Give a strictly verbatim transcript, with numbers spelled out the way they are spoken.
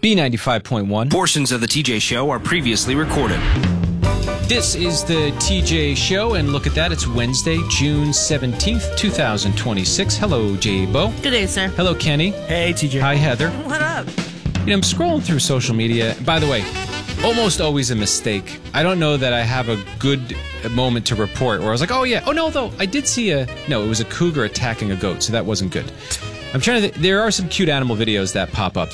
B ninety-five point one. Portions of the T J Show are previously recorded. This is the T J Show, and look at that. It's Wednesday, June seventeenth, twenty twenty-six. Hello, J-Bo. Good day, sir. Hello, Kenny. Hey, T J. Hi, Heather. What up? You know, I'm scrolling through social media. By the way, almost always a mistake. I don't know that I have a good moment to report where I was like, oh, yeah. Oh, no, though. I did see a... No, it was a cougar attacking a goat, so that wasn't good. I'm trying to... Th- there are some cute animal videos that pop up.